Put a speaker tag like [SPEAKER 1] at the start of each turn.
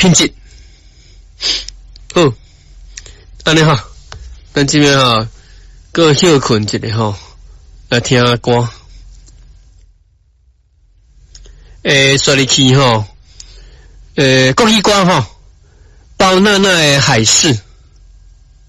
[SPEAKER 1] 品质。好，安尼哈，咱这边哈，各休困一下哈，来听下歌。说入去哈，国语歌哈，包娜娜的海誓。